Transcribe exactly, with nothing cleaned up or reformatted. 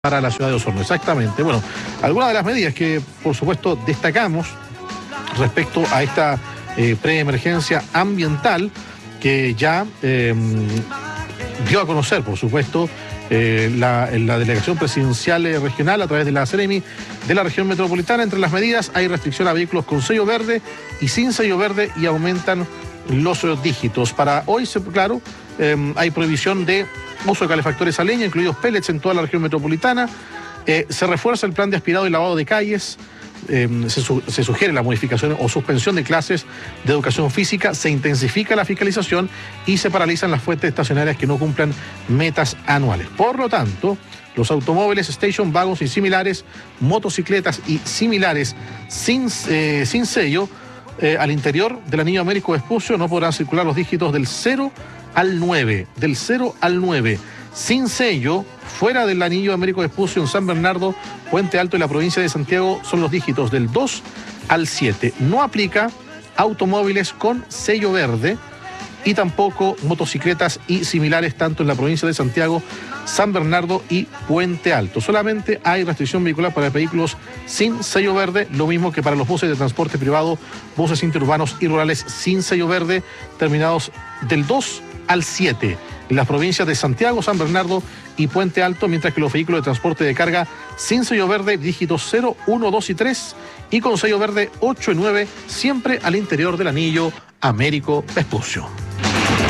Para la ciudad de Osorno, exactamente. Bueno, algunas de las medidas que, por supuesto, destacamos respecto a esta eh, preemergencia ambiental que ya eh, dio a conocer, por supuesto, eh, la, la delegación presidencial regional a través de la Seremi de la región metropolitana. Entre las medidas hay restricción a vehículos con sello verde y sin sello verde y aumentan los dígitos. Para hoy, claro, eh, hay prohibición de uso de calefactores a leña, incluidos pellets en toda la región metropolitana. Eh, se refuerza el plan de aspirado y lavado de calles. Eh, se, su, se sugiere la modificación o suspensión de clases de educación física. Se intensifica la fiscalización y se paralizan las fuentes estacionarias que no cumplan metas anuales. Por lo tanto, los automóviles, station wagons y similares, motocicletas y similares sin, eh, sin sello eh, al interior del anillo Américo Vespucio no podrán circular los dígitos del cero al nueve, del cero al nueve, sin sello, fuera del anillo Américo Vespucio en San Bernardo, Puente Alto y la provincia de Santiago son los dígitos del dos al siete. No aplica automóviles con sello verde y tampoco motocicletas y similares tanto en la provincia de Santiago, San Bernardo y Puente Alto. Solamente hay restricción vehicular para vehículos sin sello verde, lo mismo que para los buses de transporte privado, buses interurbanos y rurales sin sello verde, terminados del dos al siete en las provincias de Santiago, San Bernardo y Puente Alto, mientras que los vehículos de transporte de carga sin sello verde, dígitos cero, uno, dos y tres, y con sello verde ocho y nueve, siempre al interior del anillo Américo Vespucio.